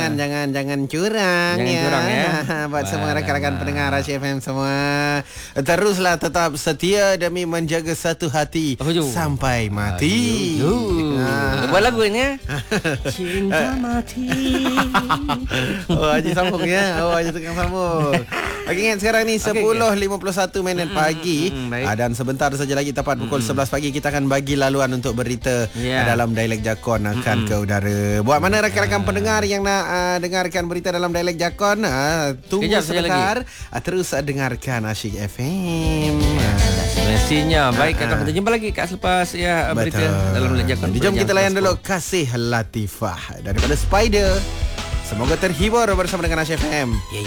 Jangan curang. Jangan curang ya. Buat semua rakan-rakan pendengar Asyik FM semua. Teruslah tetap setia demi menjaga satu hati sampai mati. Buat lagu ini ya. Cinta mati. Oh, Haji sambung ya. Haji tukang sambung. Okey, ingat sekarang ni 10.51 pagi. Dan sebentar saja lagi tepat pukul 11 pagi kita akan bagi laluan untuk berita dalam dialek Jakon akan ke udara. Buat mana rakan-rakan pendengar yang nak dengarkan berita dalam dialek Jakon, tunggu sebentar. Terus dengarkan Asyik FM. Mestinya. Baik, kita jumpa lagi kat selepas berita dalam dialek Jakon. Jom kita layan dulu Kasih Latifah daripada Spider. Semoga terhibur bersama dengan Asyik FM.